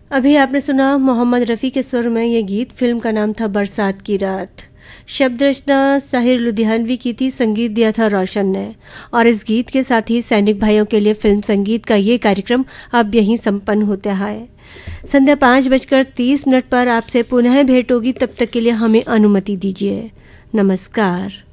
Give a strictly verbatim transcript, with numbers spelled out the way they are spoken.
अभी आपने सुना मोहम्मद रफ़ी के सुर में ये गीत। फिल्म का नाम था बरसात की रात। शब्द रचना साहिर लुधियानवी की थी, संगीत दिया था रोशन ने। और इस गीत के साथ ही सैनिक भाइयों के लिए फिल्म संगीत का ये कार्यक्रम अब यहीं संपन्न होता है। संध्या पाँच बजकर तीस मिनट पर आपसे पुनः भेंट होगी। तब तक के लिए हमें अनुमति दीजिए। नमस्कार।